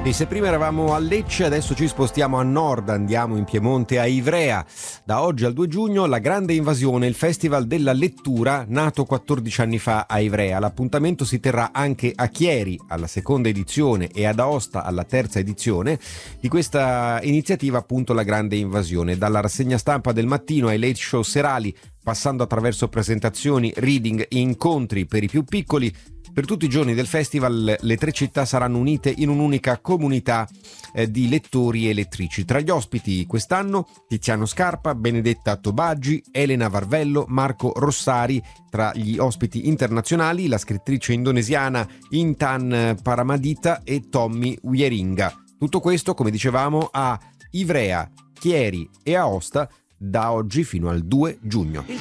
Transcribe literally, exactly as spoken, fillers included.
E se prima eravamo a Lecce, adesso ci spostiamo a nord, andiamo in Piemonte a Ivrea. Da oggi al due giugno la Grande Invasione, il festival della lettura nato quattordici anni fa a Ivrea. L'appuntamento si terrà anche a Chieri alla seconda edizione e ad Aosta alla terza edizione di questa iniziativa, appunto la Grande Invasione. Dalla rassegna stampa del mattino ai late show serali, passando attraverso presentazioni, reading e incontri per i più piccoli. Per tutti i giorni del festival le tre città saranno unite in un'unica comunità eh, di lettori e lettrici. Tra gli ospiti quest'anno Tiziano Scarpa, Benedetta Tobaggi, Elena Varvello, Marco Rossari. Tra gli ospiti internazionali la scrittrice indonesiana Intan Paramaditha e Tommy Wieringa. Tutto questo, come dicevamo, a Ivrea, Chieri e Aosta da oggi fino al due giugno.